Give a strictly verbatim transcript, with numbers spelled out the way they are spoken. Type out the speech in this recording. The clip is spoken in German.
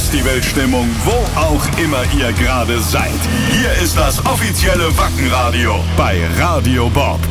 Festivalstimmung, wo auch immer ihr gerade seid. Hier ist das offizielle Wacken-Radio bei Radio Bob.